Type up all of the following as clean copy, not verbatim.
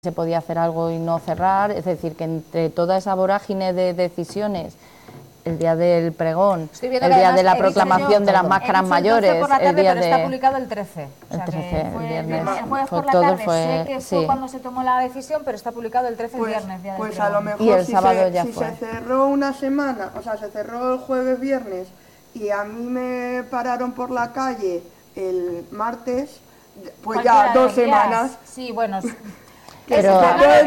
se podía hacer algo y no cerrar, es decir, que entre toda esa vorágine de decisiones, el día del pregón, el día de la proclamación de las máscaras mayores, por la tarde, el día pero está publicado el 13. O sea, el 13, que fue el viernes, el jueves fue por la todo, tarde, fue, sé que fue sí. cuando se tomó la decisión, pero está publicado el 13 el viernes, día del Pues a pregón. lo mejor Y el si, sábado ya si fue. se cerró una semana, o sea, se cerró el jueves, viernes, y a mí me pararon por la calle el martes, pues ya 2 semanas. Sí, bueno... Pero,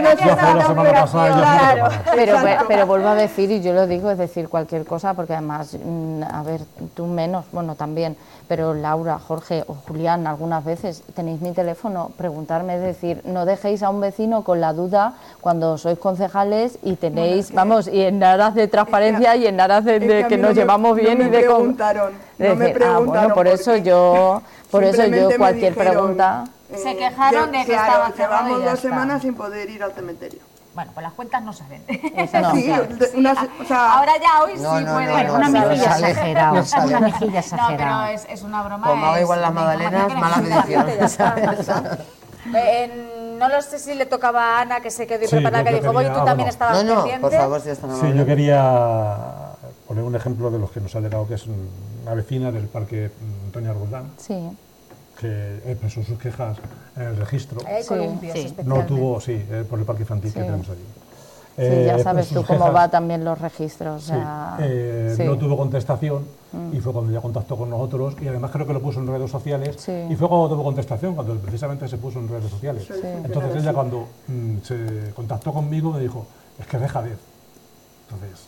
Claro, pero vuelvo a decir, y yo lo digo, es decir, cualquier cosa, porque además, a ver, tú menos, bueno, también, pero Laura, Jorge o Julián, algunas veces tenéis mi teléfono, preguntarme, es decir, no dejéis a un vecino con la duda cuando sois concejales y tenéis, vamos, y en aras de transparencia y en aras de que nos llevamos bien y de... No me preguntaron, bueno, por eso yo cualquier pregunta... Se quejaron de que estaba cerrado. Llevamos 2 semanas sin poder ir al cementerio. Bueno, pues las cuentas no salen. Ahora ya hoy sí puede. Una mejilla exagerada. Una mejilla No, exagerada. pero es una broma. Como haga igual las magdalenas, mala medición. No lo sé si le tocaba a Ana, que se quedó preparada, que dijo, voy, tú también estabas pendiente. Por favor, si están amables. Sí, yo quería poner un ejemplo de los que nos ha llegado, que es una vecina del Parque Antonia Roldán. Sí. Que expresó sus quejas en el registro. No tuvo, por el parque infantil que tenemos allí. Sí, ya sabes tú cómo va también los registros. No tuvo contestación y fue cuando ya contactó con nosotros y además creo que lo puso en redes sociales y fue cuando tuvo contestación, cuando precisamente se puso en redes sociales. Entonces ella cuando se contactó conmigo me dijo, es que dejadez. Entonces...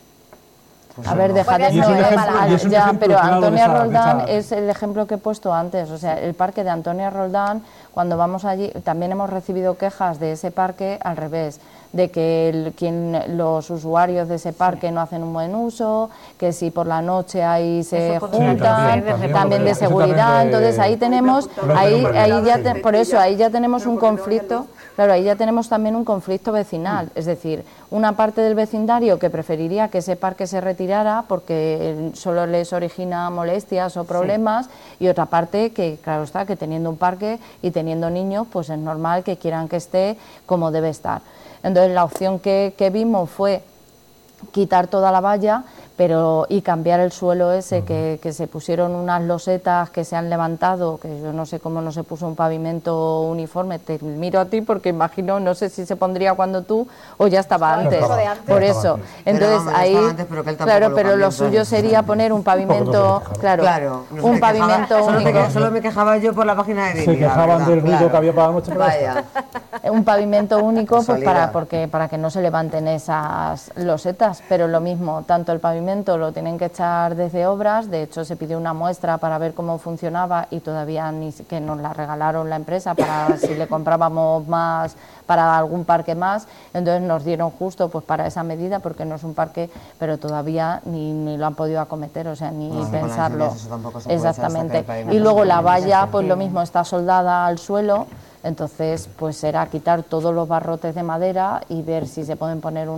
A ver, dejadez no es, ya, pero Antonia Roldán es el ejemplo que he puesto antes, o sea, el parque de Antonia Roldán, cuando vamos allí, también hemos recibido quejas de ese parque al revés, de que los usuarios de ese parque no hacen un buen uso, que si por la noche ahí se juntan, también de seguridad, entonces ahí tenemos, por eso ahí ya tenemos un conflicto, claro, ahí ya tenemos también un conflicto vecinal, es decir, una parte del vecindario que preferiría que ese parque se retirara porque solo les origina molestias o problemas y otra parte que, claro está, que teniendo un parque y teniendo niños, pues es normal que quieran que esté como debe estar. Entonces la opción que vimos fue quitar toda la valla y cambiar el suelo ese, que se pusieron unas losetas que se han levantado, que yo no sé cómo no se puso un pavimento uniforme, te miro a ti porque imagino, no sé si se pondría cuando tú o ya estaba antes, por eso. Entonces ahí, claro, pero lo suyo sería poner un pavimento, un pavimento único. Solo me quejaba yo por la página de Vivi. Se quejaban del ruido que había para la noche. Vaya. Un pavimento único pues para que no se levanten esas losetas, pero lo mismo, tanto el pavimento lo tienen que echar desde obras, de hecho se pidió una muestra para ver cómo funcionaba y todavía ni que nos la regalaron la empresa para si le comprábamos más para algún parque más, entonces nos dieron justo pues para esa medida porque no es un parque, pero todavía ni lo han podido acometer, o sea, ni pensarlo. Exactamente. Y luego la valla, pues lo mismo, está soldada al suelo. Entonces, pues será quitar todos los barrotes de madera y ver si se pueden poner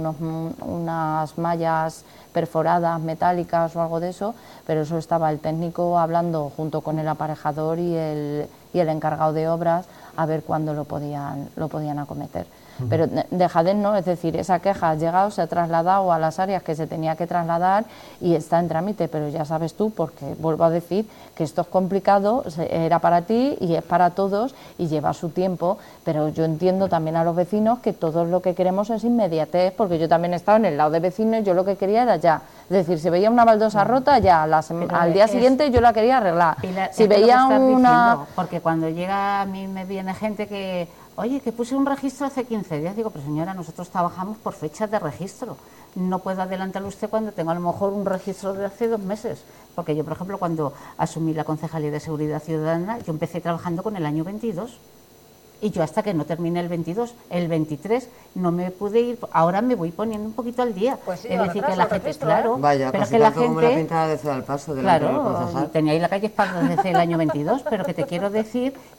unas mallas perforadas, metálicas o algo de eso, pero eso estaba el técnico hablando junto con el aparejador y el encargado de obras a ver cuándo lo podían acometer. Pero dejadez no, es decir, esa queja ha llegado, se ha trasladado a las áreas que se tenía que trasladar y está en trámite, pero ya sabes tú, porque vuelvo a decir que esto es complicado, era para ti y es para todos y lleva su tiempo, pero yo entiendo también a los vecinos que todos lo que queremos es inmediatez, porque yo también he estado en el lado de vecinos y yo lo que quería era ya, es decir, si veía una baldosa rota ya, al día siguiente yo la quería arreglar. Pilar, si veía porque cuando llega a mí me viene gente que... Oye, que puse un registro hace 15 días. Digo, pero señora, nosotros trabajamos por fechas de registro. No puedo adelantarlo usted cuando tengo a lo mejor un registro de hace 2 meses. Porque yo, por ejemplo, cuando asumí la Concejalía de Seguridad Ciudadana, yo empecé trabajando con el año 22. Y yo hasta que no terminé el 22, el 23 no me pude ir, ahora me voy poniendo un poquito al día. Pues sí, es decir, que la gente, claro, vaya, pero que la gente... como la pintada de Ciudad del Paso, claro, tenía ahí la calle Esparta desde el año 22, pero que te quiero decir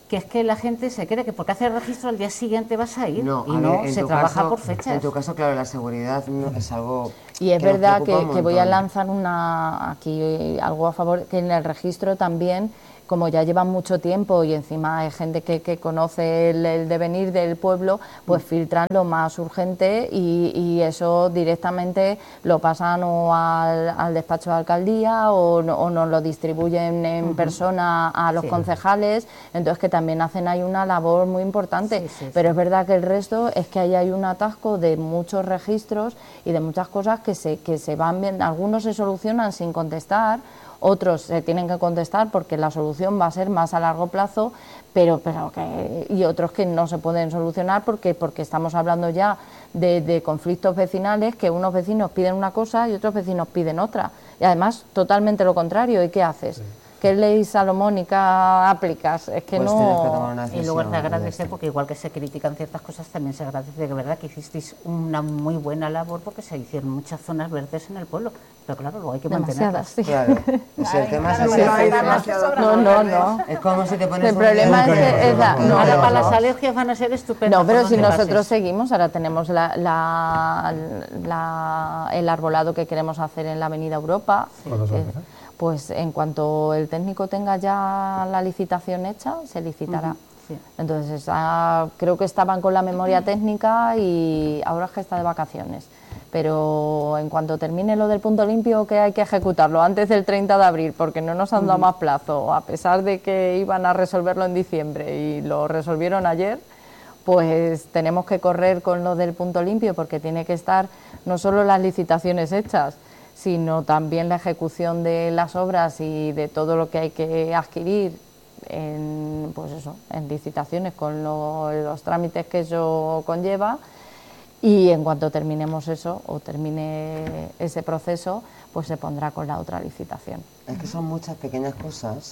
que es que la gente se cree que porque hace el registro al día siguiente vas a ir, No, y no, se trabaja por fechas. En tu caso, claro, la seguridad es algo. Y es que nos verdad preocupa que un voy a montón. lanzar aquí algo a favor, que en el registro también, como ya llevan mucho tiempo y encima hay gente que conoce el devenir del pueblo, pues filtran lo más urgente y eso directamente lo pasan o al despacho de alcaldía o nos lo distribuyen en persona a los concejales, entonces que también hacen ahí una labor muy importante, pero es verdad que el resto es que ahí hay un atasco de muchos registros y de muchas cosas que se van viendo, algunos se solucionan sin contestar, otros se tienen que contestar porque la solución va a ser más a largo plazo, y otros que no se pueden solucionar porque estamos hablando ya de conflictos vecinales, que unos vecinos piden una cosa y otros vecinos piden otra, y además totalmente lo contrario. ¿Y qué haces? Sí. ¿Qué ley salomónica aplicas? Es que pues no... Y luego es de agradecer, porque igual que se critican ciertas cosas, también se agradece de verdad que hicisteis una muy buena labor, porque se hicieron muchas zonas verdes en el pueblo, pero claro, luego hay que mantenerlas. Sí. Claro, o sea, el tema es No. Es como si te pones el problema es que ahora para las alergias van a ser estupendas. No, pero si nosotros seguimos, ahora tenemos el arbolado que queremos hacer en la Avenida Europa. Pues en cuanto el técnico tenga ya la licitación hecha, se licitará. Entonces, creo que estaban con la memoria técnica y ahora es que está de vacaciones. Pero en cuanto termine lo del punto limpio, que hay que ejecutarlo antes del 30 de abril, porque no nos han dado más plazo, a pesar de que iban a resolverlo en diciembre y lo resolvieron ayer, pues tenemos que correr con lo del punto limpio, porque tiene que estar no solo las licitaciones hechas, sino también la ejecución de las obras y de todo lo que hay que adquirir en licitaciones con los trámites que eso conlleva, y en cuanto terminemos eso o termine ese proceso, pues se pondrá con la otra licitación. Es que son muchas pequeñas cosas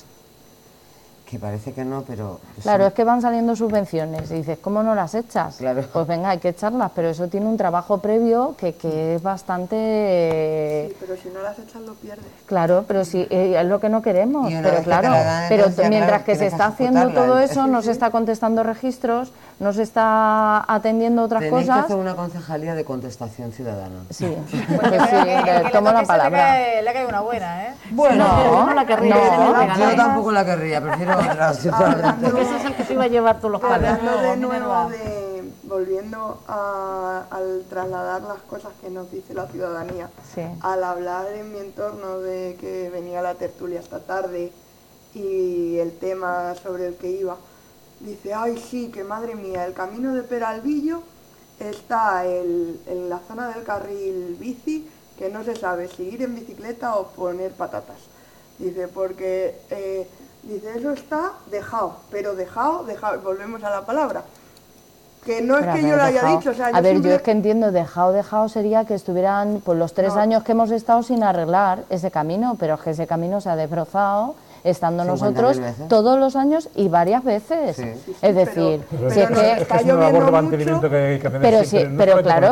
que parece que no, pero... Claro, es que van saliendo subvenciones y dices, ¿cómo no las echas? Claro. Pues venga, hay que echarlas, pero eso tiene un trabajo previo que es bastante... Sí, pero si no las echas lo pierdes. Claro, pero sí, es lo que no queremos, pero claro, pero mientras que se está haciendo todo eso, no se está contestando registros, no se está atendiendo otras cosas... Tenéis que hacer una concejalía de contestación ciudadana. Sí, tomo la palabra. Le cae una buena, ¿eh? Bueno, yo no la querría. Yo tampoco la querría, prefiero otras. Porque ese es el que se iba a llevar todos los palos. Hablando de nuevo volviendo al trasladar las cosas que nos dice la ciudadanía, al hablar en mi entorno de que venía la tertulia esta tarde y el tema sobre el que iba, dice, ay sí, que madre mía, el camino de Peralvillo está en la zona del carril bici, que no se sabe si ir en bicicleta o poner patatas. Dice, porque... dice, eso está dejado, pero dejado, volvemos a la palabra. Que no pero es que yo lo haya dicho, o sea, yo es que entiendo, dejado sería que estuvieran pues los 3 años que hemos estado sin arreglar ese camino, pero es que ese camino se ha desbrozado estando nosotros todos los años y varias veces. Sí. Es decir, si es que es una labor de mantenimiento que hay que tener pero siempre, sí, pero claro,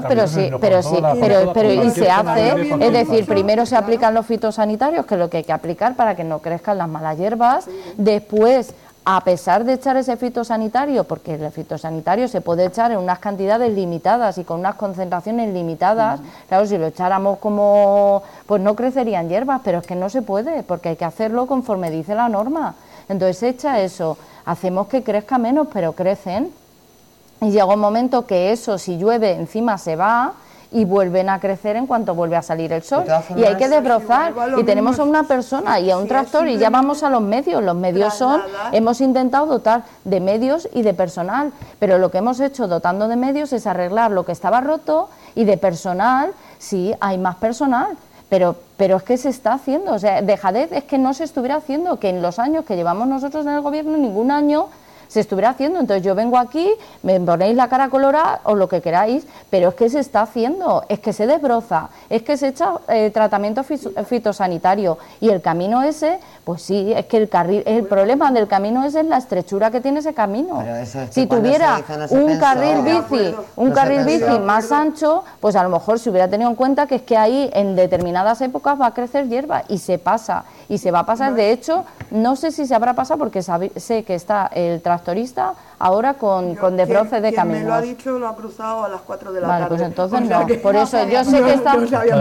pero y se hace, es decir, primero se aplican los fitosanitarios, que es lo que hay que aplicar para que no crezcan las malas hierbas, después, a pesar de echar ese fitosanitario, porque el fitosanitario se puede echar en unas cantidades limitadas y con unas concentraciones limitadas, claro, si lo echáramos como, pues no crecerían hierbas, pero es que no se puede, porque hay que hacerlo conforme dice la norma. Entonces se echa eso, hacemos que crezca menos, pero crecen, y llega un momento que eso, si llueve, encima se va, y vuelven a crecer en cuanto vuelve a salir el sol, y hay que desbrozar, y tenemos a una persona y a un tractor, y ya vamos a los medios son, hemos intentado dotar de medios y de personal, pero lo que hemos hecho dotando de medios es arreglar lo que estaba roto, y de personal, sí, hay más personal, pero es que se está haciendo, o sea, dejadez es que no se estuviera haciendo, que en los años que llevamos nosotros en el gobierno, ningún año se estuviera haciendo. Entonces yo vengo aquí, me ponéis la cara colorada o lo que queráis, pero es que se está haciendo, es que se desbroza, es que se echa tratamiento fitosanitario, y el camino ese, pues sí, es que el problema del camino ese es la estrechura que tiene ese camino. Si tuviera un carril bici más ancho, pues a lo mejor se hubiera tenido en cuenta que es que ahí en determinadas épocas va a crecer hierba, y se pasa, y se va a pasar. De hecho, No sé si se habrá pasado porque sé que está el tractorista ahora con desbroces de caminos. Me lo ha dicho, lo ha cruzado a las 4 de la tarde. Pues entonces o sea no, por eso yo sé que está,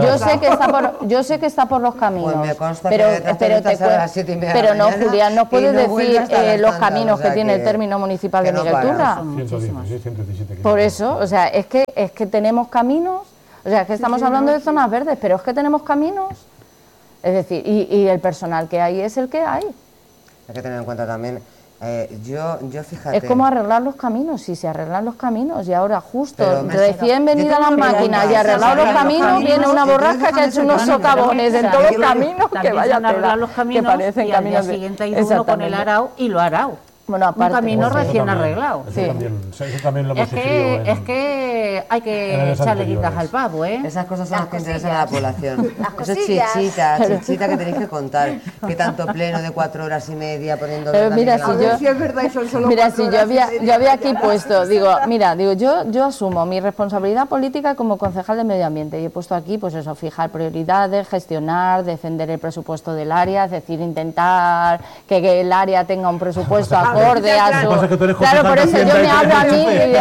yo sé que está por los caminos. Pues me consta pero no, Julián, no puedes decir los caminos que tiene el término municipal de Miguel Turra. 117 por eso, o sea, es que tenemos caminos, o sea, es que estamos hablando de zonas verdes, pero es que tenemos caminos. Es decir, y el personal que hay es el que hay. Hay que tener en cuenta también, yo fíjate... Es como arreglar los caminos, si se arreglan los caminos y ahora justo recién venida las máquinas y arreglar los caminos, viene una borrasca que ha hecho unos socavones en todos los caminos que vaya a arreglar los caminos que parecen y caminos al día siguiente ha ido uno con el arao y lo ha arao. Bueno, aparte, un camino recién arreglado. Eso también lo hemos sufrido. Es que hay que echarle guitas al pavo, ¿eh? Esas cosas son las que interesan a la población. Eso es chichita que tenéis que contar. Que tanto pleno de 4 horas y media poniendo... Pero mira, si yo había aquí puesto, digo, yo asumo mi responsabilidad política como concejal de medio ambiente y he puesto aquí, pues eso, fijar prioridades, gestionar, defender el presupuesto del área, es decir, intentar que el área tenga un presupuesto acorde a su... Claro, por eso yo me hablo a mí y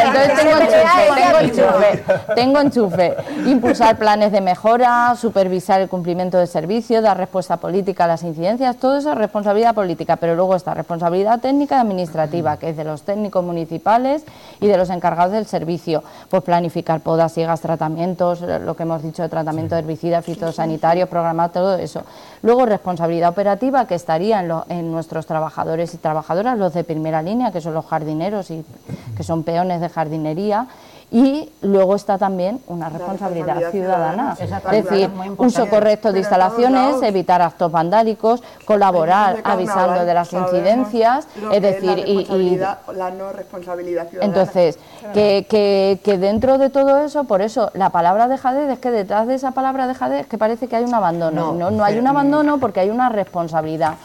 entonces tengo enchufe. Impulsar planes de mejora, supervisar el cumplimiento del servicio, dar respuesta política a las incidencias, todo eso es responsabilidad política, pero luego está responsabilidad técnica y administrativa, que es de los técnicos municipales y de los encargados del servicio, pues planificar podas, siegas, tratamientos, lo que hemos dicho de tratamiento de herbicidas, fitosanitarios, programar todo eso. Luego responsabilidad operativa, que estaría en nuestros trabajadores y trabajadoras, los de primera línea, que son los jardineros y que son peones de jardinería, y luego está también una responsabilidad ciudadana, es decir, uso correcto de instalaciones, evitar actos vandálicos, colaborar avisando de las incidencias, es decir, y la no responsabilidad ciudadana. Entonces, que dentro de todo eso, por eso la palabra dejadez, es que detrás de esa palabra dejadez es que parece que hay un abandono, no hay un abandono porque hay una responsabilidad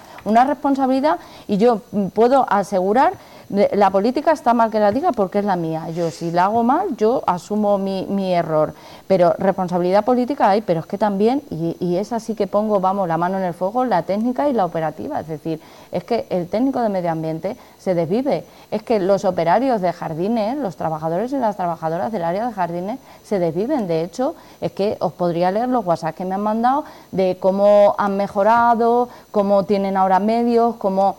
y yo puedo asegurar, la política está mal que la diga porque es la mía, yo si la hago mal yo asumo mi error, pero responsabilidad política hay, pero es que también, y es así que pongo, la mano en el fuego, la técnica y la operativa, es decir, es que el técnico de medio ambiente se desvive, es que los operarios de jardines, los trabajadores y las trabajadoras del área de jardines se desviven, de hecho, es que os podría leer los WhatsApp que me han mandado de cómo han mejorado, cómo tienen ahora medios, cómo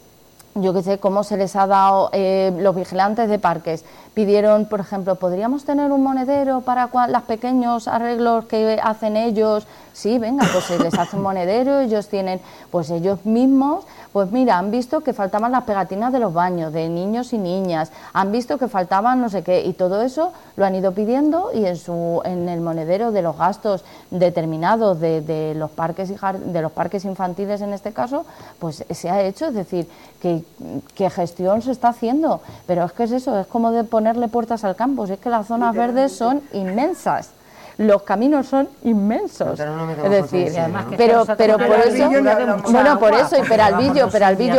se les ha dado los vigilantes de parques. Pidieron, por ejemplo, ¿podríamos tener un monedero para los pequeños arreglos que hacen ellos? Sí, venga, pues se les hace un monedero, ellos tienen, pues ellos mismos, pues mira, han visto que faltaban las pegatinas de los baños, de niños y niñas, han visto que faltaban no sé qué, y todo eso lo han ido pidiendo y en el monedero de los gastos determinados de los parques infantiles en este caso, pues se ha hecho, es decir, que gestión se está haciendo, pero es que es eso, es como de ponerle puertas al campo, es que las zonas verdes son inmensas. Los caminos son inmensos, es decir, pero por eso, bueno, por eso, y Peralvillo,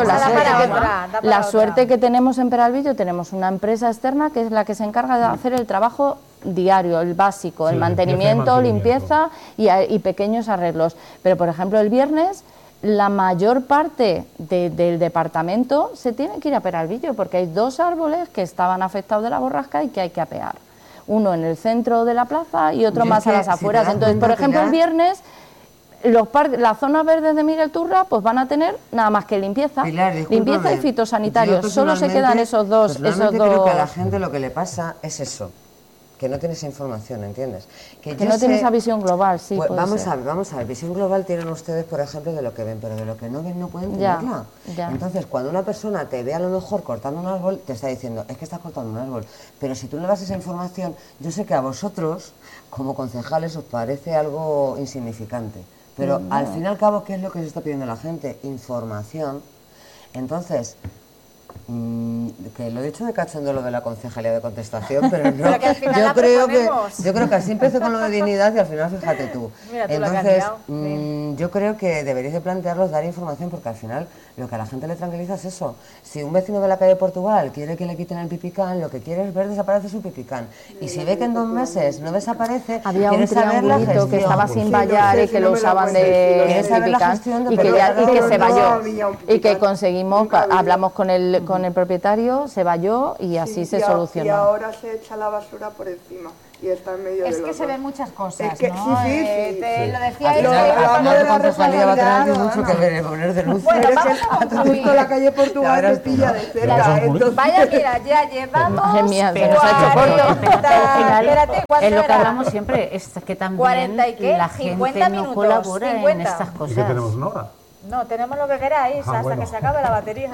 la suerte que tenemos en Peralvillo, tenemos una empresa externa que es la que se encarga de hacer el trabajo diario, el básico, el mantenimiento, limpieza y pequeños arreglos, pero por ejemplo el viernes la mayor parte del departamento se tiene que ir a Peralvillo porque hay 2 árboles que estaban afectados de la borrasca y que hay que apear. Uno en el centro de la plaza y otro más a las afueras. Entonces, por ejemplo, el viernes las zonas verdes de Miguel Turra pues van a tener nada más que limpieza, limpieza y fitosanitarios. Solo se quedan esos dos. Creo que a la gente lo que le pasa es eso, que no tiene esa información, ¿entiendes? Que no tiene esa visión global, sí. Pues vamos a ver, visión global tienen ustedes, por ejemplo, de lo que ven, pero de lo que no ven no pueden tenerla. Ya. Entonces, cuando una persona te ve a lo mejor cortando un árbol, te está diciendo, es que estás cortando un árbol. Pero si tú no le das esa información, yo sé que a vosotros, como concejales, os parece algo insignificante. Pero al fin y al cabo, ¿qué es lo que se está pidiendo a la gente? Información. Entonces, que lo he dicho de cachondo lo de la concejalía de contestación, pero no. Pero que al final yo creo que así empecé con lo de dignidad y al final fíjate tú. Mira, tú entonces, yo creo que deberéis de plantearlos, dar información, porque al final lo que a la gente le tranquiliza es eso. Si un vecino de la calle Portugal quiere que le quiten el pipicán, lo que quiere es ver desaparece su pipicán. Y si ve que en 2 meses no desaparece, había un saber la triangulito que estaba sin vallar y que lo usaban de pipicán y que se valló. Y que conseguimos, hablamos con el propietario, se valló y así se solucionó. Y ahora se echa la basura por encima. Y está en medio es de que se ven muchas cosas, es que, ¿no? Sí. Lo decía la concejalía va a tener mucho que ver, poner de luz. Bueno, vamos a concluir. La calle Portugal me pilla de cerca. Vaya, mira, ya llevamos... Madre mía, se nos ha hecho corto. Espérate, es lo que hablamos siempre, es que también 40 y qué, la 50 gente minutos, no colabora 50. en estas cosas. ¿Y qué tenemos una hora? No, tenemos lo que queráis hasta bueno. que se acabe la batería.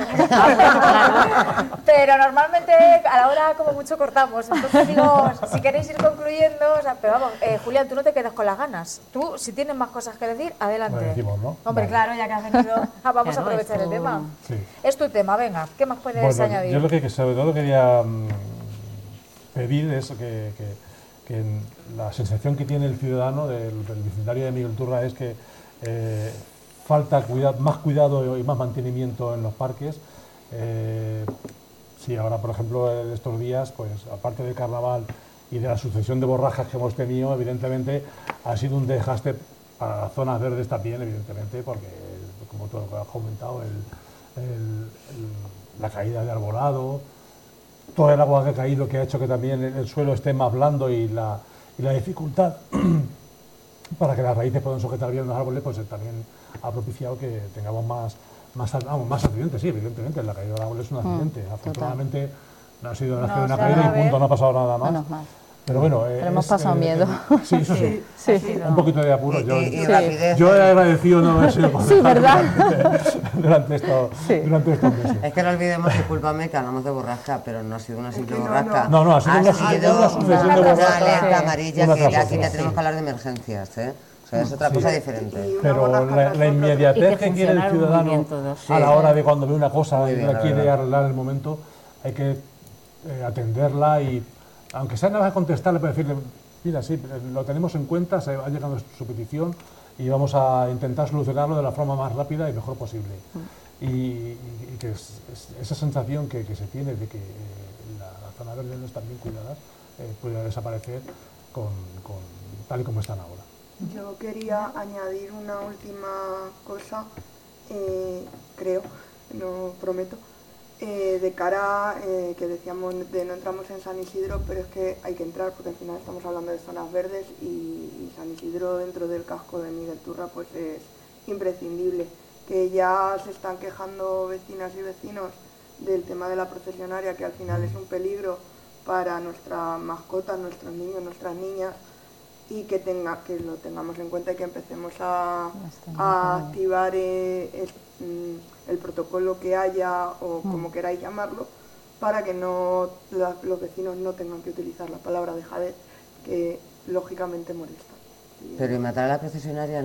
Pero normalmente a la hora como mucho cortamos. Entonces digo, si queréis ir concluyendo, o sea, pero vamos, Julián, tú no te quedas con las ganas. Tú, si tienes más cosas que decir, adelante. Bueno, decimos, ¿no? Hombre, vale. claro, ya que has venido, vamos a Claro, aprovechar el tema. Sí. Es tu tema, venga, ¿qué más puedes Bueno, añadir? yo lo que sobre todo quería pedir es que la sensación que tiene el ciudadano del vecindario de Miguel Turra es que falta más cuidado y más mantenimiento en los parques. Sí, ahora, por ejemplo, en estos días, pues aparte del carnaval y de la sucesión de borrajas que hemos tenido, evidentemente ha sido un desgaste para las zonas verdes también, evidentemente, porque, como tú has comentado, la caída de arbolado, todo el agua que ha caído, que ha hecho que también el suelo esté más blando y la dificultad para que las raíces puedan sujetar bien los árboles, pues también ha propiciado que tengamos más accidentes. Sí, evidentemente, la caída del árbol es un accidente. Afortunadamente no ha sido una caída y punto, no ha pasado nada más. Menos mal. Pero bueno, pero hemos pasado miedo. Sí, eso sí. Sí. Un poquito de apuro. Yo rapidez. he agradecido no haber sido Sí, ¿verdad? durante estos meses. Es que no olvidemos, discúlpame, que hablamos de borrasca, pero no ha sido una simple borrasca. No, ha sido una sucesión de una borrascas. alerta amarilla, Una que tras aquí otra. ya tenemos que hablar de emergencias, ¿eh? O sea, es otra cosa diferente. Pero la inmediatez que quiere el ciudadano a la hora de cuando ve una cosa y la quiere arreglar el momento, hay que atenderla y, aunque sea nada más contestarle, para decirle, mira, sí, lo tenemos en cuenta, ha llegado su petición y vamos a intentar solucionarlo de la forma más rápida y mejor posible. Y que esa sensación que se tiene de que las zonas verdes no están bien cuidadas puede desaparecer tal y como están ahora. Yo quería añadir una última cosa, creo, no prometo, de cara que decíamos de no entramos en San Isidro, pero es que hay que entrar porque al final estamos hablando de zonas verdes y San Isidro dentro del casco de Miguel Turra pues es imprescindible. Que ya se están quejando vecinas y vecinos del tema de la procesionaria, que al final es un peligro para nuestras mascotas, nuestros niños, nuestras niñas, y que lo tengamos en cuenta y que empecemos a activar el protocolo que haya o como queráis llamarlo, para que los vecinos no tengan que utilizar la palabra dejadez, que lógicamente molesta. Pero ¿y matar a la procesionaria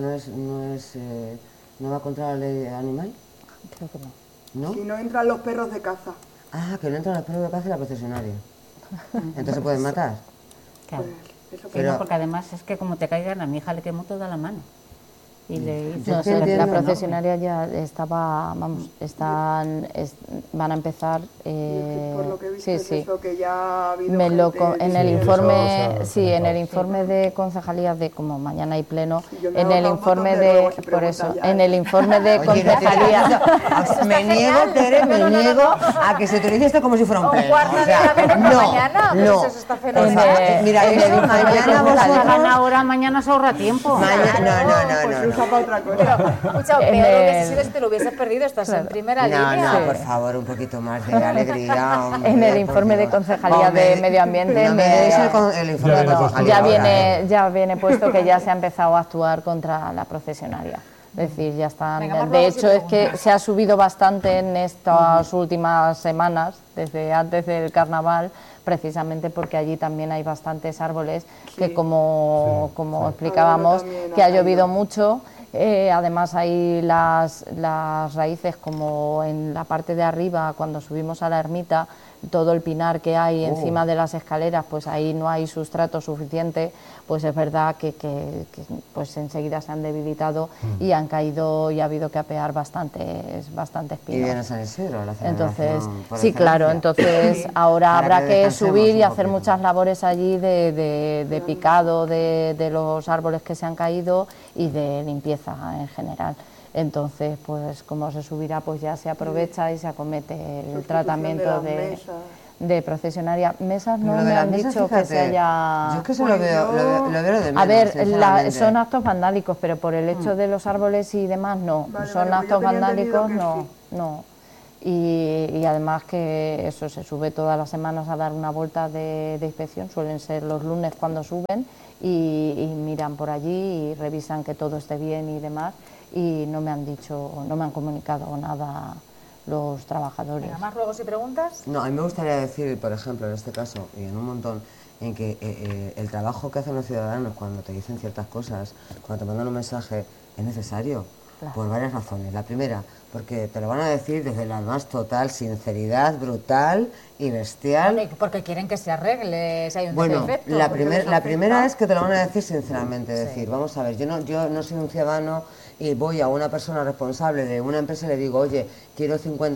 no va contra la ley animal? Creo que no. ¿No? Si no entran los perros de caza. Ah, que no entran los perros de caza y la procesionaria. Entonces se pueden matar. Claro. Pues eso Pero porque además es que como te caigan, a mi hija le quemó toda la mano. Y le hizo No, sí, la procesionaria ya estaba, vamos, van a empezar. Por lo que he visto sí. eso, que ya ha habido en el informe, en el informe de concejalías de como mañana hay pleno, en el informe de, por eso, en el informe de concejalía. Me niego, Tere, me niego a que se utilice esto como si fuera un pleno. cuarto de la mañana, no. Eso está fenomenal. Mira, mañana vosotros... ahora, mañana se ahorra tiempo. No. Para otra cosa. Pero, escucha, peor hubiese sido si te lo hubieses perdido, estás en primera línea. No, por favor, un poquito más de alegría. Hombre, en el informe de concejalía de medio ambiente el informe de concejalía ya viene puesto que ya se ha empezado a actuar contra la procesionaria. Es decir, ya están. Venga, de hecho, es que se ha subido bastante en estas últimas semanas, desde antes del carnaval, precisamente porque allí también hay bastantes árboles que, como explicábamos, que ha llovido mucho Además hay las raíces como en la parte de arriba, cuando subimos a la ermita, todo el pinar que hay encima de las escaleras, pues ahí no hay sustrato suficiente, pues es verdad que pues enseguida se han debilitado y han caído y ha habido que apear bastantes pinos. Y viene San Isidro, la entonces, sí, claro, entonces ahora habrá que subir y hacer muchas labores allí de picado de los árboles que se han caído y de limpieza en general. Entonces, pues como se subirá, pues ya se aprovecha y se acomete el tratamiento de procesionaria. Mesas no me han dicho que se haya... Yo es que se lo veo de menos. A ver, son actos vandálicos, pero por el hecho de los árboles y demás, no. Son actos vandálicos, no. Y además que eso se sube todas las semanas a dar una vuelta de inspección, suelen ser los lunes cuando suben y miran por allí y revisan que todo esté bien y demás. Y no me han comunicado nada los trabajadores. Venga, ¿más ruegos y preguntas? No, a mí me gustaría decir, por ejemplo, en este caso, y en un montón, en que el trabajo que hacen los ciudadanos cuando te dicen ciertas cosas, cuando te mandan un mensaje, es necesario, por varias razones. La primera, porque te lo van a decir desde la más total sinceridad, brutal y bestial. Porque quieren que se arregle, si hay un defecto. La primera es que te lo van a decir sinceramente, es decir, vamos a ver, yo no soy un ciudadano y voy a una persona responsable de una empresa y le digo, oye, quiero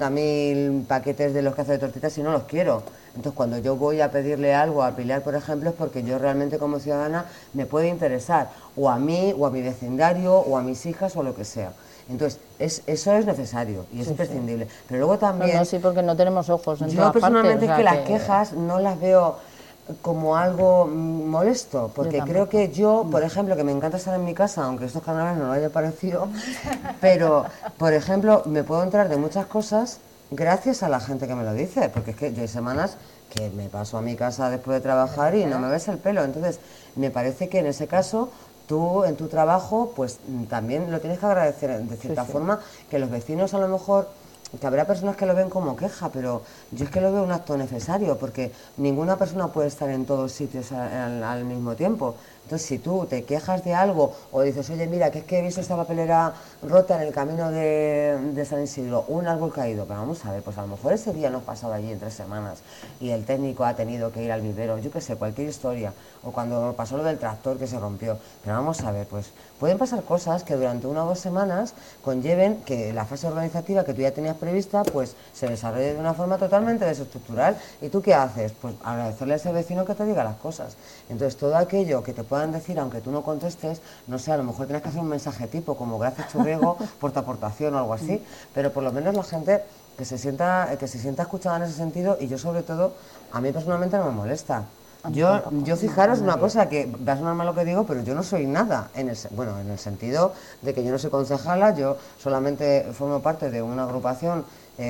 50.000 paquetes de los que hace de tortitas y no los quiero. Entonces, cuando yo voy a pedirle algo a Pilar, por ejemplo, es porque yo realmente como ciudadana me puede interesar, o a mí, o a mi vecindario, o a mis hijas, o lo que sea. Entonces, eso es necesario y es imprescindible. Pero luego también... No, sí, porque no tenemos ojos en yo personalmente es que las quejas no las veo como algo molesto, porque creo que yo, por ejemplo, que me encanta estar en mi casa, aunque estos carnavales no lo haya parecido, pero, por ejemplo, me puedo enterar de muchas cosas gracias a la gente que me lo dice, porque es que yo hay semanas que me paso a mi casa después de trabajar y no me ves el pelo, entonces me parece que en ese caso tú en tu trabajo pues también lo tienes que agradecer de cierta forma, que los vecinos a lo mejor, que habrá personas que lo ven como queja, pero yo es que lo veo un acto necesario, porque ninguna persona puede estar en todos sitios al mismo tiempo. Entonces, si tú te quejas de algo o dices, oye, mira, que es que he visto esta papelera rota en el camino de San Isidro, un árbol caído, pero vamos a ver, pues a lo mejor ese día no has pasado allí en 3 semanas y el técnico ha tenido que ir al vivero, yo qué sé, cualquier historia, o cuando pasó lo del tractor que se rompió, pero vamos a ver, pues pueden pasar cosas que durante 1 o 2 semanas conlleven que la fase organizativa que tú ya tenías prevista, pues se desarrolle de una forma totalmente desestructural. ¿Y tú qué haces? Pues agradecerle a ese vecino que te diga las cosas. Entonces, todo aquello que te puedan decir, aunque tú no contestes, no sé, a lo mejor tienes que hacer un mensaje tipo como gracias Churriego por tu aportación o algo así, pero por lo menos la gente que se sienta escuchada en ese sentido, y yo sobre todo, a mí personalmente no me molesta. Yo fijaros una cosa, que va a sonar mal lo que digo, pero yo no soy nada, en el sentido de que yo no soy concejala, yo solamente formo parte de una agrupación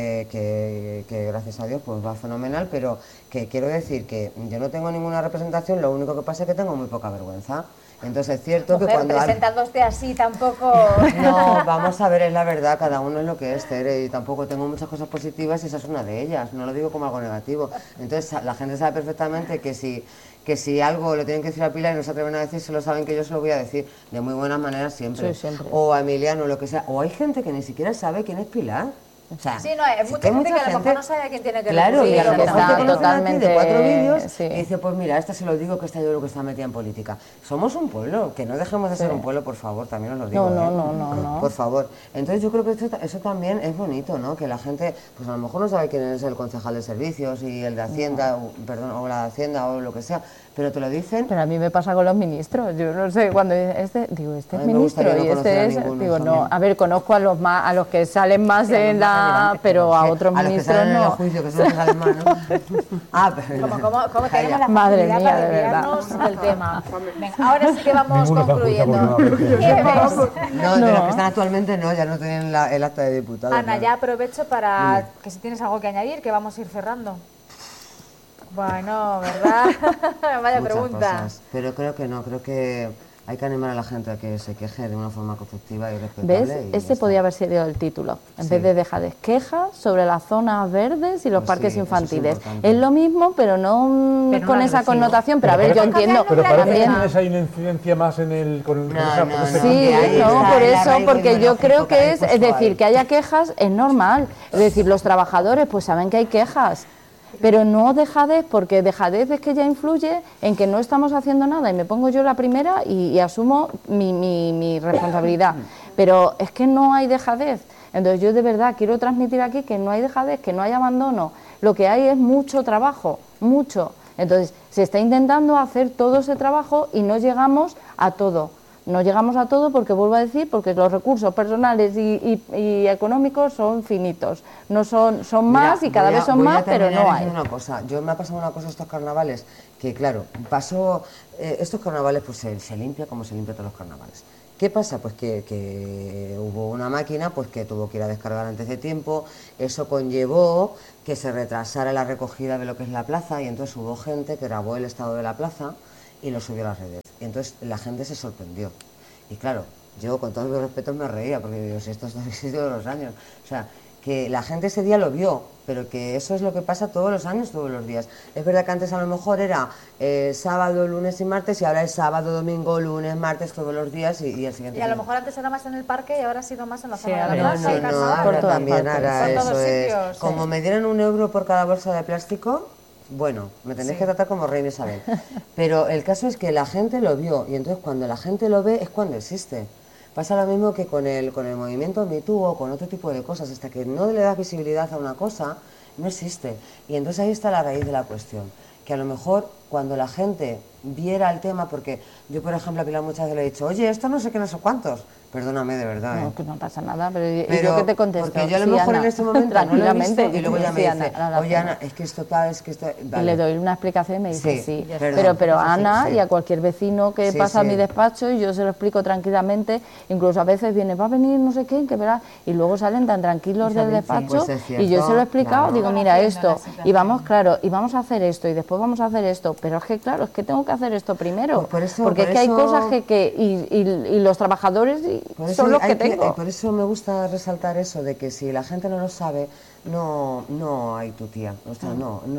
que gracias a Dios pues va fenomenal, pero que quiero decir que yo no tengo ninguna representación, lo único que pasa es que tengo muy poca vergüenza. Entonces es cierto que cuando... presentándote así tampoco... No, vamos a ver, es la verdad, cada uno es lo que es, Tere, y tampoco tengo muchas cosas positivas y esa es una de ellas, no lo digo como algo negativo. Entonces la gente sabe perfectamente que si algo lo tienen que decir a Pilar y no se atreven a decírselo, saben que yo se lo voy a decir de muy buenas maneras siempre. Sí, siempre. O a Emiliano, lo que sea. O hay gente que ni siquiera sabe quién es Pilar. O sea, sí, no, hay mucha gente que a lo mejor no sabe a quién tiene que claro, recurrir. y a lo mejor te conocen totalmente de 4 vídeos sí. y dice, pues mira, esta se lo digo que esta yo creo que está metida en política. Somos un pueblo, que no dejemos de ser un pueblo, por favor, también os lo digo. No. Por favor. Entonces yo creo que eso también es bonito, ¿no? Que la gente, pues a lo mejor no sabe quién es el concejal de servicios y el de Hacienda, o la de Hacienda o lo que sea, pero te lo dicen. Pero a mí me pasa con los ministros, yo no sé, cuando este es ministro y este es, digo, no, a ver, conozco a los que salen más en la, pero a otros ministros no. A juicio, que son los que salen más, ¿no? ¿Cómo tenemos la Madre facilidad mía, para de verdad. desviarnos del tema? Venga, ahora sí que vamos concluyendo. No, de los que están actualmente no, ya no tienen el acta de diputado. Ana, ya aprovecho para que si tienes algo que añadir, que vamos a ir cerrando. Bueno, ¿verdad? Vaya Muchas pregunta. cosas, pero creo que no, creo que hay que animar a la gente a que se queje de una forma constructiva y respetable. ¿Ves? Ese podía haber sido el título, en vez de dejadez. Quejas sobre las zonas verdes y los parques infantiles. Es lo mismo, pero no con esa connotación. Pero a ver, yo entiendo. Pero parece que tienes ahí una incidencia más en el... Sí, no, por eso, porque yo creo que es decir, que haya quejas es normal. Es decir, los trabajadores pues saben que hay quejas. Pero no dejadez, porque dejadez es que ya influye en que no estamos haciendo nada y me pongo yo la primera y asumo mi responsabilidad. Pero es que no hay dejadez. Entonces yo de verdad quiero transmitir aquí que no hay dejadez, que no hay abandono. Lo que hay es mucho trabajo, mucho. Entonces se está intentando hacer todo ese trabajo y no llegamos a todo. No llegamos a todo porque, vuelvo a decir, porque los recursos personales y económicos son finitos. No son más y cada vez son más, pero no hay. Una cosa. Yo me ha pasado una cosa estos carnavales, que claro, estos carnavales pues se limpia como se limpia todos los carnavales. ¿Qué pasa? Pues que hubo una máquina pues que tuvo que ir a descargar antes de tiempo, eso conllevó que se retrasara la recogida de lo que es la plaza y entonces hubo gente que grabó el estado de la plaza y lo subió a las redes. Y entonces la gente se sorprendió. Y claro, yo con todos los respetos me reía, porque digo, si esto ha existido todos los años. O sea, que la gente ese día lo vio, pero que eso es lo que pasa todos los años, todos los días. Es verdad que antes a lo mejor era sábado, lunes y martes, y ahora es sábado, domingo, lunes, martes, todos los días y el siguiente. Y a lo mejor antes era más en el parque y ahora ha sido más en la zona de la plaza. No, ahora también, ahora eso es. Como me dieran €1 por cada bolsa de plástico... Bueno, me tenéis que tratar como reina Isabel. Pero el caso es que la gente lo vio y entonces cuando la gente lo ve es cuando existe. Pasa lo mismo que con el movimiento Me Too o con otro tipo de cosas. Hasta que no le das visibilidad a una cosa, no existe. Y entonces ahí está la raíz de la cuestión. Que a lo mejor cuando la gente viera el tema, porque yo por ejemplo a Pilar muchas veces le he dicho, oye, esto no sé qué, no sé cuántos. Perdóname, de verdad. No, que no pasa nada, pero yo que te contesto. Porque yo a lo mejor en este momento no lo he visto y luego ya me dice, oye Ana, es que esto tal, es que esto... Vale. Y le doy una explicación y me dice sí. Pero a Ana y a cualquier vecino que pasa a mi despacho y yo se lo explico tranquilamente, incluso a veces viene, va a venir no sé quién, que verás, y luego salen tan tranquilos del despacho y yo se lo he explicado, digo, mira esto, y vamos, y vamos a hacer esto y después vamos a hacer esto, pero es que claro, es que tengo que hacer esto primero, porque es que hay cosas y los trabajadores son los que tengo. Por eso me gusta resaltar eso, de que si la gente no lo sabe, no hay tu tía, o sea,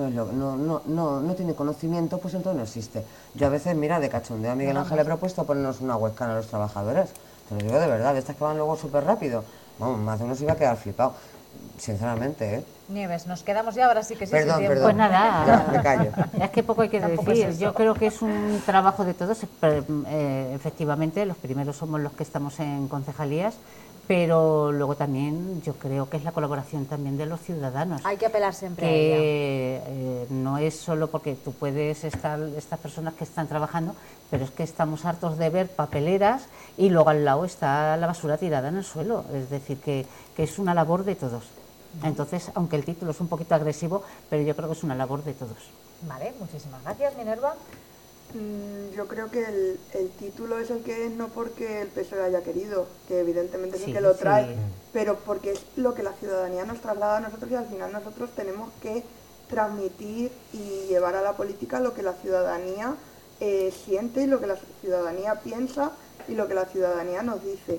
no tiene conocimiento, pues entonces no existe. Yo a veces, mira, de cachondeo a Miguel Ángel le he propuesto ponernos una webcam a los trabajadores, te lo digo de verdad, de estas que van luego súper rápido, vamos, más de uno se iba a quedar flipado, sinceramente, ¿eh? Nieves, nos quedamos ya, ahora sí que sí. Perdón. Pues nada, ya, me callo. Es que poco hay que decir. Yo creo que es un trabajo de todos. Efectivamente, los primeros somos los que estamos en concejalías, pero luego también yo creo que es la colaboración también de los ciudadanos. Hay que apelar siempre que, a ella. No es solo porque tú puedes estar, estas personas que están trabajando, pero es que estamos hartos de ver papeleras y luego al lado está la basura tirada en el suelo. Es decir, que es una labor de todos. Entonces, aunque el título es un poquito agresivo, pero yo creo que es una labor de todos. Vale, muchísimas gracias, Minerva. Yo creo que el título es el que es no porque el PSOE haya querido, que evidentemente es el que lo trae, pero porque es lo que la ciudadanía nos traslada a nosotros y al final nosotros tenemos que transmitir y llevar a la política lo que la ciudadanía siente y lo que la ciudadanía piensa y lo que la ciudadanía nos dice.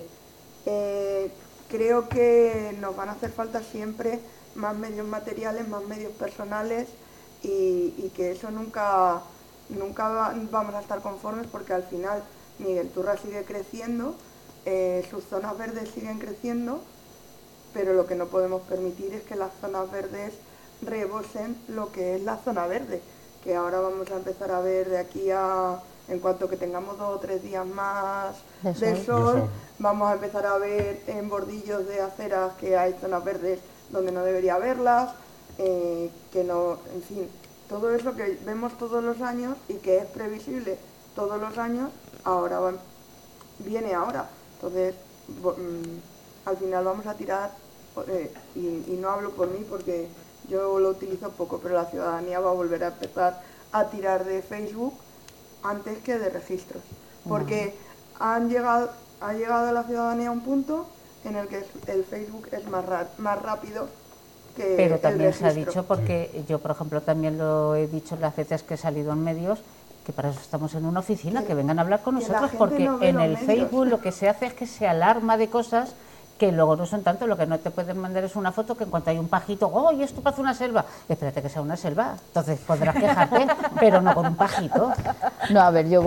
Creo que nos van a hacer falta siempre más medios materiales, más medios personales y que eso nunca vamos a estar conformes porque al final Miguel Turra sigue creciendo, sus zonas verdes siguen creciendo, pero lo que no podemos permitir es que las zonas verdes rebosen lo que es la zona verde, que ahora vamos a empezar a ver de aquí a... En cuanto que tengamos 2 o 3 días más de sol, vamos a empezar a ver en bordillos de aceras que hay zonas verdes donde no debería haberlas, que no, en fin, todo eso que vemos todos los años y que es previsible todos los años, viene ahora. Entonces, al final vamos a tirar, y no hablo por mí porque yo lo utilizo poco, pero la ciudadanía va a volver a empezar a tirar de Facebook antes que de registros, porque ha llegado la ciudadanía a un punto en el que el Facebook es más rápido que pero también el registro. se ha dicho, porque yo por ejemplo también lo he dicho las veces que he salido en medios, que para eso estamos en una oficina, que vengan a hablar con nosotros, porque en el Facebook lo que se hace es que se alarma de cosas que luego no son tanto. Lo que no te pueden mandar es una foto que en cuanto hay un pajito, ¡oh, esto parece una selva! Espérate que sea una selva, entonces podrás quejarte, pero no con un pajito. No, a ver, yo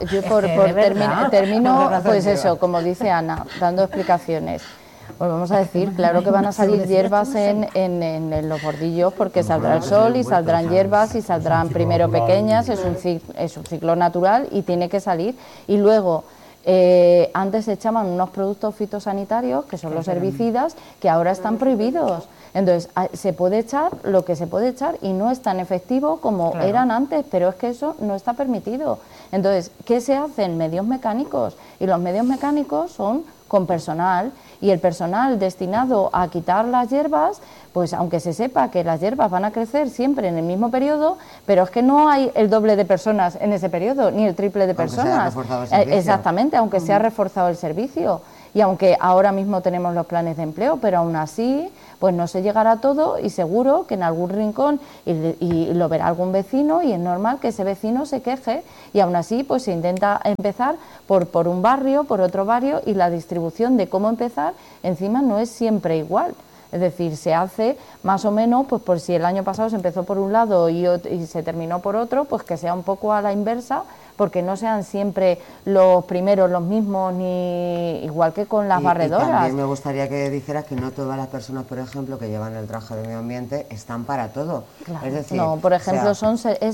termino, pues eso, como dice Ana, dando explicaciones. Pues vamos a decir, claro que van a salir hierbas en los bordillos, porque saldrá el sol y saldrán hierbas y saldrán primero pequeñas, es un ciclo natural y tiene que salir. Y luego, antes se echaban unos productos fitosanitarios, que son los herbicidas, que ahora están prohibidos. Entonces, se puede echar lo que se puede echar y no es tan efectivo como eran antes, pero es que eso no está permitido. Entonces, ¿qué se hacen? Medios mecánicos. Y los medios mecánicos son con personal, y el personal destinado a quitar las hierbas, pues aunque se sepa que las hierbas van a crecer siempre en el mismo periodo, pero es que no hay el doble de personas en ese periodo, ni el triple de personas. Exactamente, aunque se ha reforzado el servicio. Y aunque ahora mismo tenemos los planes de empleo, pero aún así, pues no se llegará a todo, y seguro que en algún rincón y lo verá algún vecino, y es normal que ese vecino se queje, y aún así pues se intenta empezar por un barrio, por otro barrio, y la distribución de cómo empezar encima no es siempre igual. Es decir, se hace más o menos, pues por si el año pasado se empezó por un lado y se terminó por otro, pues que sea un poco a la inversa, porque no sean siempre los primeros los mismos, ni igual que con las barredoras. Y también me gustaría que dijeras que no todas las personas, por ejemplo, que llevan el traje de medio ambiente están para todo. Claro. Es decir, no, por ejemplo, es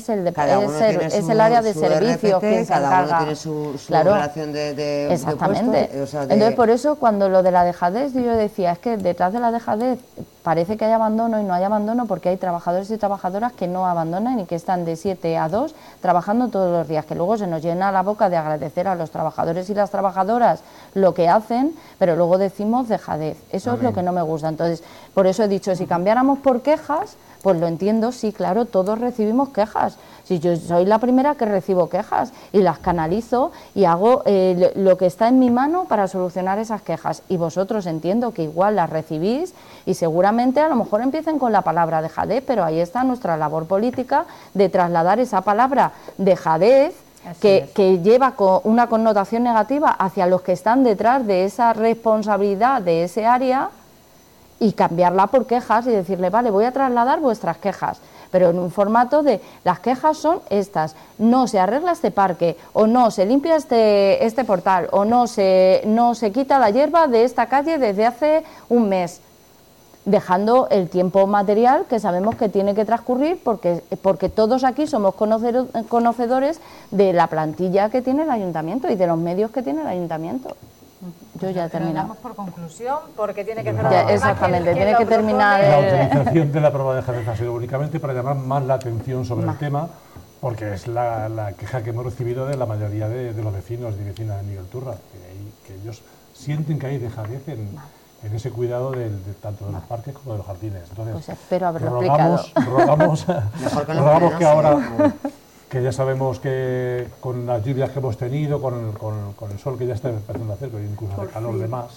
el área de servicios quien se encarga. Cada uno tiene su relación de exactamente. puesto, Entonces, por eso, cuando lo de la dejadez, yo decía, es que detrás de la dejadez parece que hay abandono, y no hay abandono, porque hay trabajadores y trabajadoras que no abandonan y que están de 7 a 2 trabajando todos los días, que luego se nos llena la boca de agradecer a los trabajadores y las trabajadoras lo que hacen, pero luego decimos dejadez. Eso es lo que no me gusta. Entonces, por eso he dicho, si cambiáramos por quejas, pues lo entiendo, sí, claro, todos recibimos quejas. Si yo soy la primera que recibo quejas y las canalizo y hago lo que está en mi mano para solucionar esas quejas. Y vosotros entiendo que igual las recibís y seguramente a lo mejor empiecen con la palabra dejadez, pero ahí está nuestra labor política de trasladar esa palabra dejadez, que lleva una connotación negativa hacia los que están detrás de esa responsabilidad de ese área, y cambiarla por quejas y decirle, vale, voy a trasladar vuestras quejas, pero en un formato de las quejas son estas: no se arregla este parque, o no se limpia este portal, o no se quita la hierba de esta calle desde hace un mes, dejando el tiempo material que sabemos que tiene que transcurrir, porque todos aquí somos conocedores de la plantilla que tiene el ayuntamiento y de los medios que tiene el ayuntamiento. Yo ya he terminado. Vamos por conclusión, porque tiene que cerrar. Exactamente, tiene que terminar. La utilización de la prueba de dejadez ha sido únicamente para llamar más la atención sobre el tema, porque es la queja que hemos recibido de la mayoría de los vecinos y vecinas de Miguel Turra, que ellos sienten que hay dejadez en ese cuidado tanto de los parques como de los jardines. Entonces, pues espero haberlo rogamos que ahora, que ya sabemos que con las lluvias que hemos tenido, con el sol que ya está empezando a hacer, que hoy incluso hace calor de más,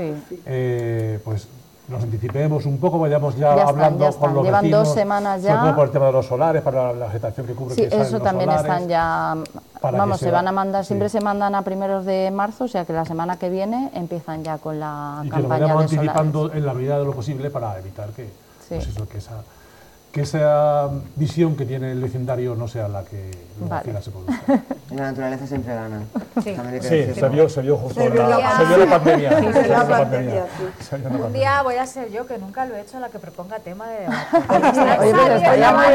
pues nos anticipemos un poco, vayamos ya hablando con los Llevan vecinos. 2 semanas ya. Sobre todo por el tema de los solares, para la vegetación que cubre. Sí, que eso también solares, están ya. Vamos, se van a mandar, siempre se mandan a primeros de marzo, o sea que la semana que viene empiezan ya con la campaña de solares. Y que lo vayamos anticipando en la medida de lo posible para evitar que, pues eso, que esa visión que tiene el vecindario no sea la que al final se produce. La naturaleza siempre gana. Se vio justo la pandemia. Un día voy a ser yo, que nunca lo he hecho, la que proponga tema de debate. Oye, pero estaría muy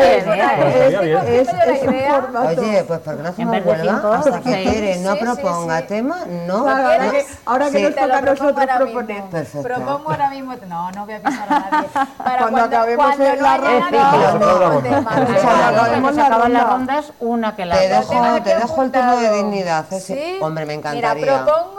bien. Oye, pues ¿por qué no hacemos huelga hasta que Tere no proponga tema? No. Ahora que nos toca a nosotros proponer. Perfecto. Propongo ahora mismo. No voy a pisar a nadie. Cuando acabemos la ronda. Cuando se acaban las rondas, una que la te dejo el turno de dignidad. ¿Sí? Hombre, me encantaría. Mira, propongo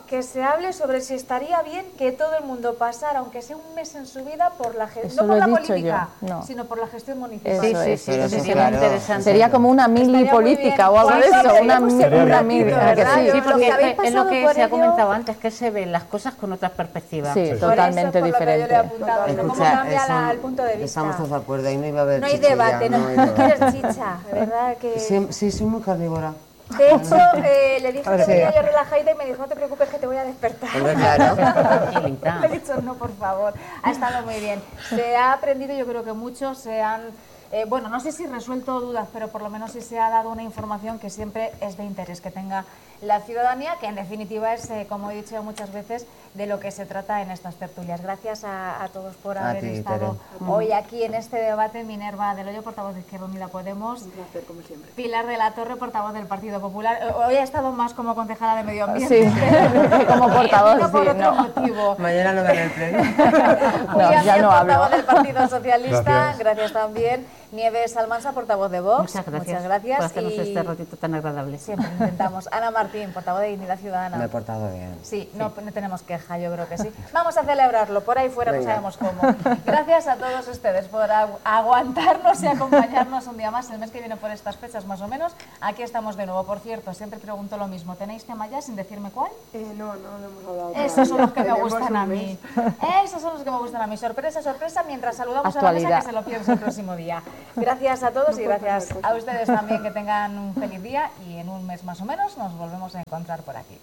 que se hable sobre si estaría bien que todo el mundo pasara, aunque sea un mes en su vida, por la no por la política, sino por la gestión municipal. Sí, sería interesante. Sería como una mili política o algo de eso, una mili. Sí, porque es lo que se ha comentado antes, que se ven las cosas con otras perspectivas. Sí, totalmente diferente. ¿Cómo cambia el punto de vista? Estamos todos de acuerdo, ahí no iba a haber chicha. No hay debate, no quieres chicha, ¿verdad? Sí, soy muy carnívora. De hecho, le dije que venía yo relajada y me dijo, no te preocupes que te voy a despertar. Claro. Le he dicho, no, por favor. Ha estado muy bien. Se ha aprendido, yo creo que muchos se han... bueno, no sé si resuelto dudas, pero por lo menos sí se ha dado una información que siempre es de interés que tenga la ciudadanía, que en definitiva es, como he dicho muchas veces, de lo que se trata en estas tertulias. Gracias a todos por haber estado hoy aquí en este debate. Minerva Del Hoyo, portavoz de Izquierda Unida Podemos. Un placer, como siempre. Pilar de la Torre, portavoz del Partido Popular. Hoy ha estado más como concejala de Medio Ambiente. Sí, como portavoz, no por otro no. motivo. Mañana no gana el pleno. Julián, ya no hablo. portavoz del Partido Socialista. Gracias también. Nieves Almansa, portavoz de Vox. Muchas gracias por hacernos este ratito tan agradable. Siempre intentamos. Ana Martín, portavoz de Dignidad Ciudadana. Me he portado bien. Sí, no tenemos queja, yo creo que sí. Vamos a celebrarlo, por ahí fuera. Venga. No sabemos cómo. Gracias a todos ustedes por aguantarnos y acompañarnos un día más. El mes que viene por estas fechas más o menos, aquí estamos de nuevo. Por cierto, siempre pregunto lo mismo. ¿Tenéis tema ya sin decirme cuál? No lo hemos hablado. Esos son los que me gustan a mí. Esos son los que me gustan a mí. Sorpresa, sorpresa, mientras saludamos Actualidad. a la mesa que se lo piense el próximo día. Gracias a todos y gracias a ustedes también, que tengan un feliz día y en un mes más o menos nos volvemos a encontrar por aquí.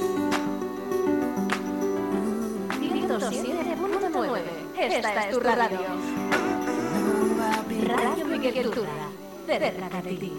107.9. Esta es tu radio. Radio Miguel Turra, cerca de ti.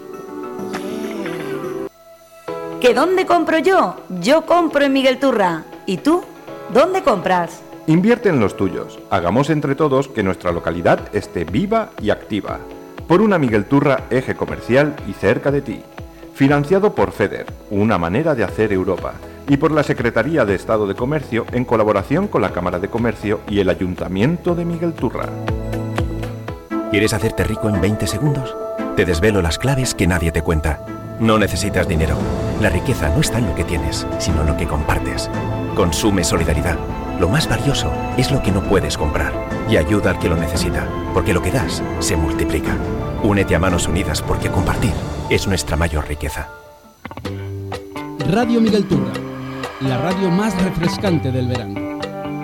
¿Que dónde compro yo? Yo compro en Miguel Turra. ¿Y tú? ¿Dónde compras? Invierte en los tuyos. Hagamos entre todos que nuestra localidad esté viva y activa. Por una Miguel Turra eje comercial y cerca de ti. Financiado por FEDER, una manera de hacer Europa. Y por la Secretaría de Estado de Comercio en colaboración con la Cámara de Comercio y el Ayuntamiento de Miguel Turra. ¿Quieres hacerte rico en 20 segundos? Te desvelo las claves que nadie te cuenta. No necesitas dinero. La riqueza no está en lo que tienes, sino en lo que compartes. Consume solidaridad. Lo más valioso es lo que no puedes comprar. Y ayuda al que lo necesita, porque lo que das se multiplica. Únete a Manos Unidas, porque compartir es nuestra mayor riqueza. Radio Miguel Turra, la radio más refrescante del verano.